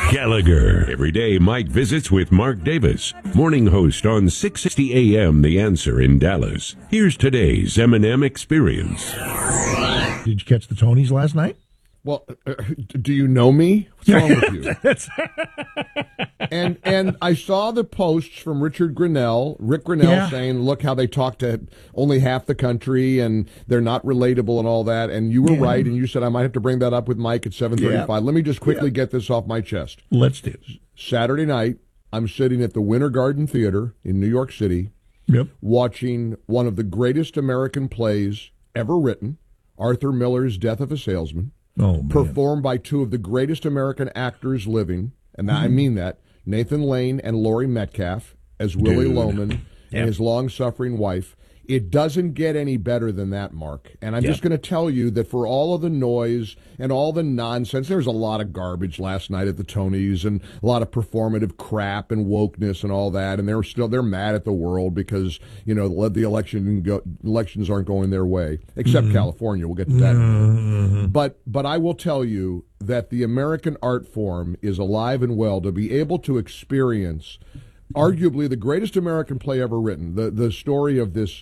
Gallagher. Every day, Mike visits with Mark Davis, morning host on 660 AM The Answer in Dallas. Here's today's M&M Experience. Did you catch the Tonys last night? Well, do you know me? What's wrong with you? And I saw the posts from Rick Grinnell, saying, look how they talk to only half the country and they're not relatable and all that. And you were right, and you said I might have to bring that up with Mike at 7:35. Let me just quickly get this off my chest. Let's do it. Saturday night, I'm sitting at the Winter Garden Theater in New York City, watching one of the greatest American plays ever written, Arthur Miller's Death of a Salesman. Performed by two of the greatest American actors living, and I mean that, Nathan Lane and Laurie Metcalf as Willie Loman and his long-suffering wife. It doesn't get any better than that, Mark. And I'm just going to tell you that for all of the noise and all the nonsense, there was a lot of garbage last night at the Tonys and a lot of performative crap and wokeness and all that. And they're mad at the world because, you know, the elections aren't going their way, except California. We'll get to that. But I will tell you that the American art form is alive and well to be able to experience arguably the greatest American play ever written. The story of this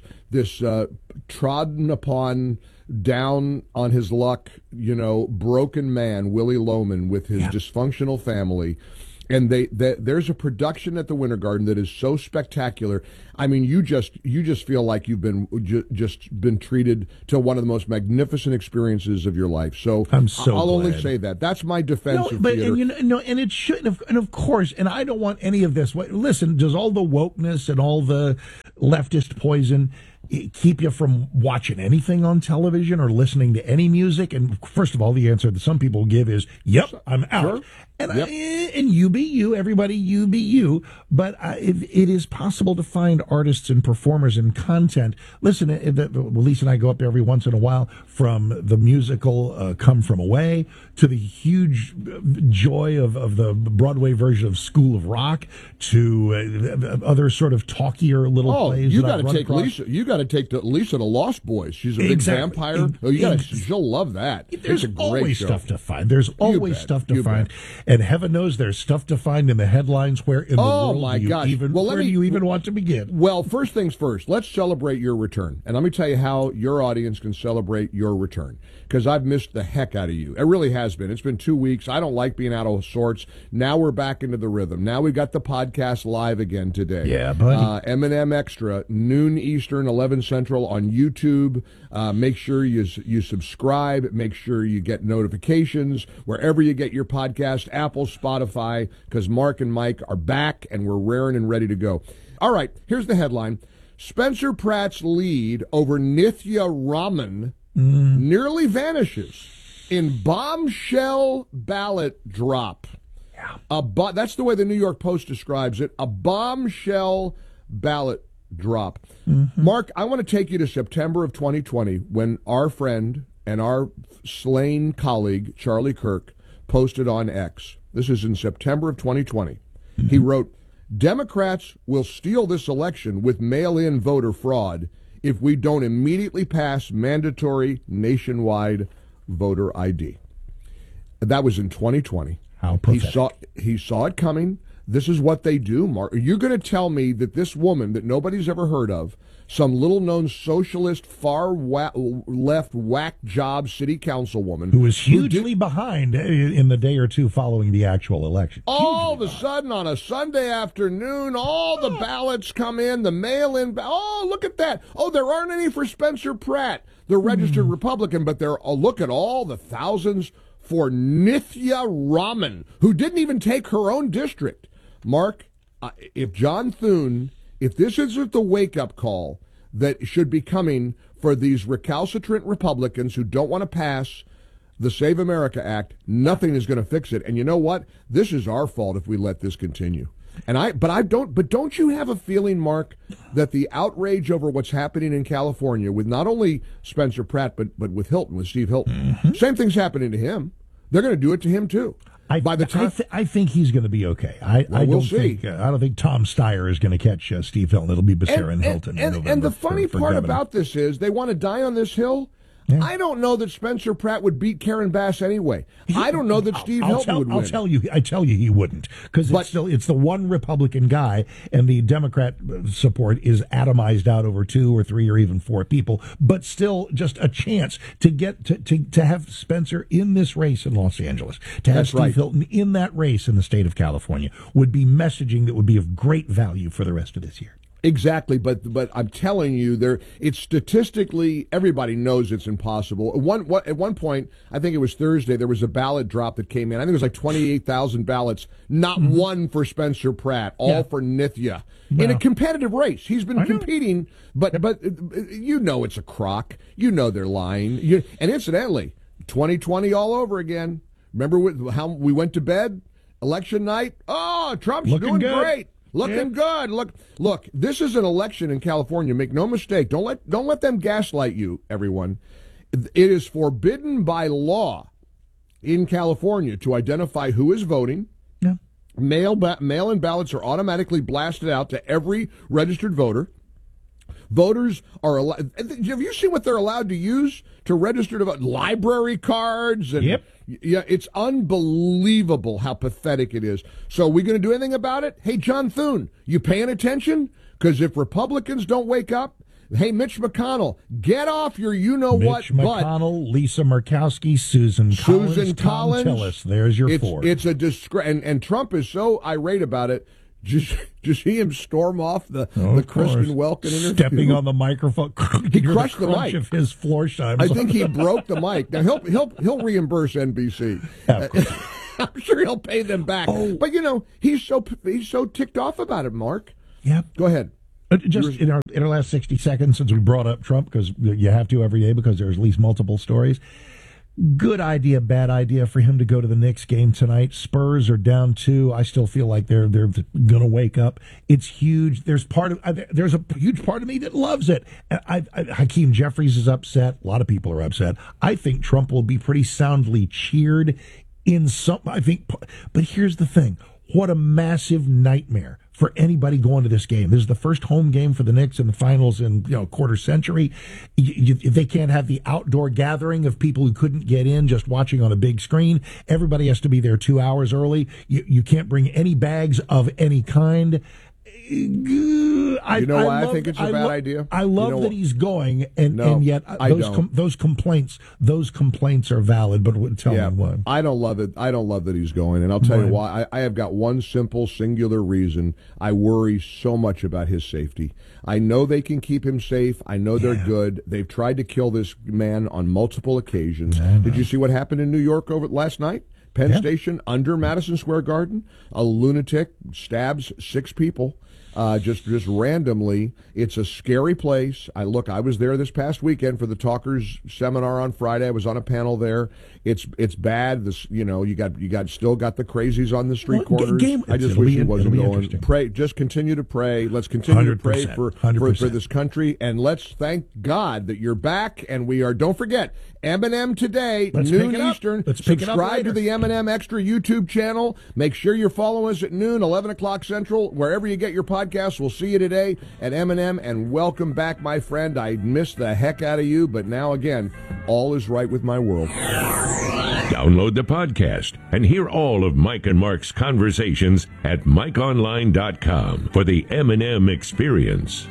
trodden upon, down on his luck, broken man, Willie Loman, with his dysfunctional family. And there's a production at the Winter Garden that is so spectacular. I mean, you just feel like you've been treated to one of the most magnificent experiences of your life. So I'll only say that. That's my defense of theater. And it shouldn't. And of course, and I don't want any of this. Listen, does all the wokeness and all the leftist poison keep you from watching anything on television or listening to any music? And first of all, the answer that some people give is, "Yep, I'm out." Sure. And you be you, everybody, you be you. But it is possible to find artists and performers and content. Listen, Lisa and I go up there every once in a while, from the musical Come From Away to the huge joy of the Broadway version of School of Rock to other sort of talkier little plays. You got to take Lisa. You got to take Lisa to Lost Boys. She's a big vampire. She'll love that. There's a great always show. Stuff to find. There's always stuff to find. And heaven knows there's stuff to find in the headlines. Where in the world do you even want to begin? Well, first things first, let's celebrate your return. And let me tell you how your audience can celebrate your return, because I've missed the heck out of you. It really has been. It's been 2 weeks. I don't like being out of sorts. Now we're back into the rhythm. Now we got the podcast live again today. Yeah, buddy. M&M Extra, noon Eastern, 11 Central on YouTube. Make sure you subscribe. Make sure you get notifications wherever you get your podcast, Apple, Spotify, because Mark and Mike are back and we're raring and ready to go. All right, here's the headline. Spencer Pratt's lead over Nithya Raman nearly vanishes in bombshell ballot drop. That's the way the New York Post describes it, a bombshell ballot drop. Mark, I want to take you to September of 2020 when our friend and our slain colleague, Charlie Kirk, posted on X. This is in September of 2020. He wrote, "Democrats will steal this election with mail-in voter fraud if we don't immediately pass mandatory nationwide voter ID." That was in 2020. How pathetic. He saw it coming. This is what they do, Mark. Are you going to tell me that this woman that nobody's ever heard of, some little-known socialist, far-left whack job city councilwoman, who was hugely behind in the day or two following the actual election, all of a sudden on a Sunday afternoon, all the ballots come in, the mail-in. Oh, look at that. Oh, there aren't any for Spencer Pratt, the registered Republican, but look at all the thousands for Nithya Raman, who didn't even take her own district. Mark, if John Thune, if this isn't the wake-up call that should be coming for these recalcitrant Republicans who don't want to pass the Save America Act, nothing is going to fix it. And you know what? This is our fault if we let this continue. But don't you have a feeling, Mark, that the outrage over what's happening in California with not only Spencer Pratt, but with Hilton, with Steve Hilton, same thing's happening to him. They're going to do it to him too. I think he's going to be okay. I don't think Tom Steyer is going to catch Steve Hilton. It'll be Becerra and Hilton in November. And the funny part about this is they want to die on this hill. Yeah. I don't know that Spencer Pratt would beat Karen Bass anyway. I don't know that Steve Hilton would win. I tell you he wouldn't, because it's the one Republican guy, and the Democrat support is atomized out over 2 or 3 or even 4 people, but still just a chance to get to have Spencer in this race in Los Angeles, to have Steve Hilton in that race in the state of California would be messaging that would be of great value for the rest of this year. Exactly, but I'm telling you, it's statistically, everybody knows it's impossible. At one point, I think it was Thursday, there was a ballot drop that came in. I think it was like 28,000 ballots, not one for Spencer Pratt, all for Nithya. In a competitive race. He's been competing, but you know it's a crock. You know they're lying. And incidentally, 2020 all over again. Remember how we went to bed? Election night? Oh, Trump's doing great. Looking good. Look, this is an election in California. Make no mistake. Don't let them gaslight you, everyone. It is forbidden by law in California to identify who is voting. Yeah. Mail-in ballots are automatically blasted out to every registered voter. Voters are allowed. Have you seen what they're allowed to use to register to vote? Library cards and yeah, it's unbelievable how pathetic it is. So are we going to do anything about it? Hey, John Thune, you paying attention? Because if Republicans don't wake up, hey, Mitch McConnell, get off your you-know-what butt. Mitch McConnell, Lisa Murkowski, Susan Collins, Tom Tillis. There's your 4. It's a disgrace, and Trump is so irate about it. Just see him storm off the Kristen Welken interview. Stepping on the microphone. He crushed the mic. Of his floor shimes. I think he broke the mic. Now he'll reimburse NBC. I'm sure he'll pay them back. But he's so ticked off about it, Mark. Yeah. Go ahead. Just in our last 60 seconds, since we brought up Trump, because you have to every day because there's at least multiple stories. Good idea, bad idea for him to go to the Knicks game tonight. Spurs are down 2. I still feel like they're going to wake up. It's huge. There's a huge part of me that loves it. Hakeem Jeffries is upset. A lot of people are upset. I think Trump will be pretty soundly cheered in some. But here's the thing: what a massive nightmare for anybody going to this game. This is the first home game for the Knicks in the finals in quarter century. They can't have the outdoor gathering of people who couldn't get in just watching on a big screen. Everybody has to be there 2 hours early. You can't bring any bags of any kind. I think it's a bad idea? I love that he's going, and yet those complaints are valid. But tell me why. I don't love it. I don't love that he's going, and I'll tell you why. I have got one simple, singular reason. I worry so much about his safety. I know they can keep him safe. I know they're good. They've tried to kill this man on multiple occasions. Did you see what happened in New York last night? Penn Station under Madison Square Garden. A lunatic stabs 6 people. Just randomly. It's a scary place. I was there this past weekend for the Talkers seminar on Friday. I was on a panel there. It's bad. You still got the crazies on the street corners. I just wish he wasn't going. Pray. Just continue to pray. Let's continue to pray for this country, and let's thank God that you're back. And we are. Don't forget, M&M today, noon Eastern. Subscribe to the M&M Extra YouTube channel. Make sure you're following us at noon, 11 o'clock Central, wherever you get your podcast. We'll see you today at M&M, and welcome back, my friend. I missed the heck out of you, but now again, all is right with my world. Download the podcast and hear all of Mike and Mark's conversations at MikeOnline.com for the M&M experience.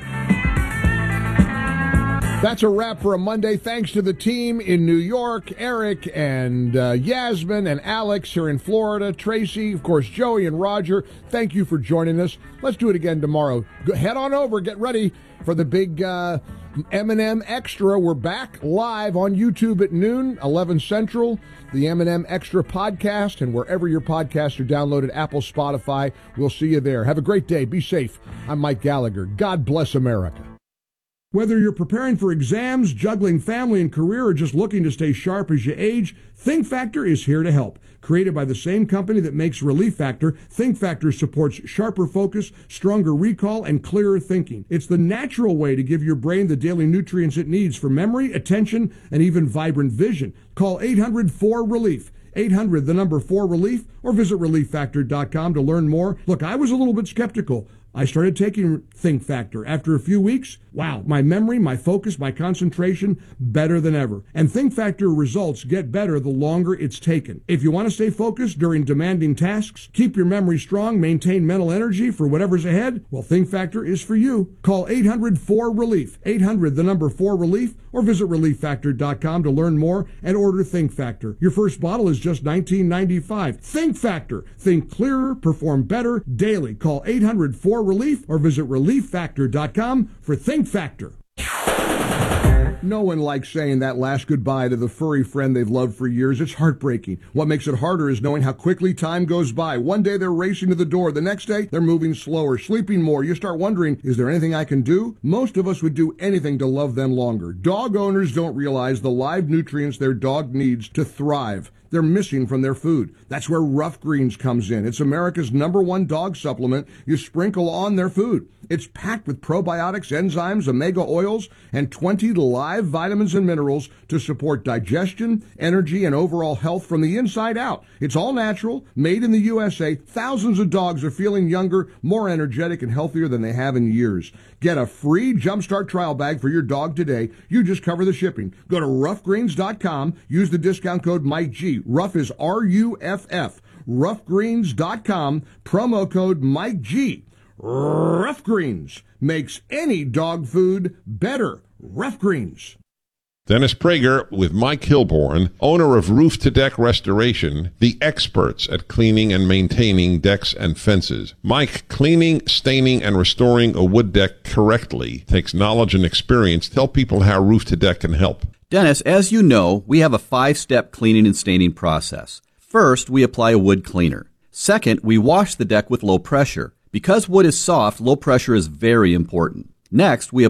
That's a wrap for a Monday. Thanks to the team in New York, Eric and Yasmin and Alex here in Florida, Tracy, of course, Joey and Roger. Thank you for joining us. Let's do it again tomorrow. Head on over. Get ready for the big M&M Extra. We're back live on YouTube at noon, 11 Central. The M&M Extra podcast, and wherever your podcasts are downloaded, Apple, Spotify. We'll see you there. Have a great day. Be safe. I'm Mike Gallagher. God bless America. Whether you're preparing for exams, juggling family and career, or just looking to stay sharp as you age, Think Factor is here to help. Created by the same company that makes Relief Factor, Think Factor supports sharper focus, stronger recall, and clearer thinking. It's the natural way to give your brain the daily nutrients it needs for memory, attention, and even vibrant vision. Call 800-4RELIEF. 800, the number 4 relief, or visit relieffactor.com to learn more. Look, I was a little bit skeptical I started taking Think Factor. After a few weeks, wow, my memory, my focus, my concentration, better than ever. And Think Factor results get better the longer it's taken. If you want to stay focused during demanding tasks, keep your memory strong, maintain mental energy for whatever's ahead, well, Think Factor is for you. Call 800-4RELIEF, 800 the number 4RELIEF, or visit ReliefFactor.com to learn more and order Think Factor. Your first bottle is just $19.95. Think Factor. Think clearer, perform better daily. Call 800-4RELIEF or visit ReliefFactor.com for Think Factor. No one likes saying that last goodbye to the furry friend they've loved for years. It's heartbreaking. What makes it harder is knowing how quickly time goes by. One day they're racing to the door. The next day they're moving slower, sleeping more. You start wondering, is there anything I can do? Most of us would do anything to love them longer. Dog owners don't realize the live nutrients their dog needs to thrive. They're missing from their food. That's where Rough Greens comes in. It's America's #1 dog supplement you sprinkle on their food. It's packed with probiotics, enzymes, omega oils, and 20 live vitamins and minerals to support digestion, energy, and overall health from the inside out. It's all natural, made in the USA. Thousands of dogs are feeling younger, more energetic, and healthier than they have in years. Get a free Jumpstart trial bag for your dog today. You just cover the shipping. Go to roughgreens.com. Use the discount code MikeG. Rough is RUFF. Roughgreens.com. Promo code MikeG. Rough Greens makes any dog food better. Rough Greens. Dennis Prager with Mike Hilborn, owner of Roof to Deck Restoration, the experts at cleaning and maintaining decks and fences. Mike, cleaning, staining, and restoring a wood deck correctly takes knowledge and experience. Tell people how Roof to Deck can help. Dennis, as you know, we have a 5-step cleaning and staining process. First, we apply a wood cleaner. Second, we wash the deck with low pressure. Because wood is soft, low pressure is very important. Next, we